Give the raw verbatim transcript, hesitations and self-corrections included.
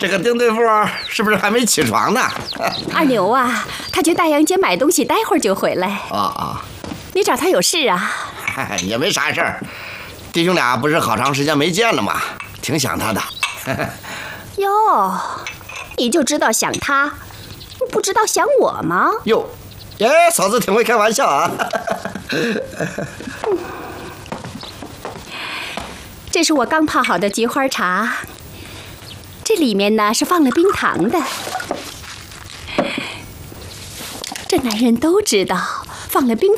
这个丁对付是不是还没起床呢？ 二牛啊，他去大洋街买东西，待会儿就回来。 啊啊！ 你找他有事啊？ 也没啥事儿，弟兄俩不是好长时间没见了吗？挺想他的。 哟，你就知道想他，不知道想我吗？ 哟，哎，嫂子挺会开玩笑啊。 这是我刚泡好的菊花茶，这里面呢是放了冰糖的。这男人都知道，放了冰